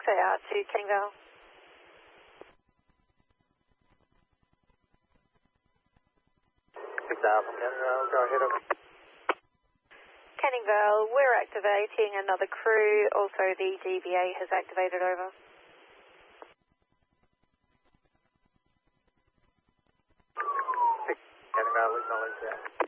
FAR to Canning Vale. Go ahead, over. Canning Vale, we're activating another crew. Also, the DVA has activated, over. Canning Vale, acknowledge that.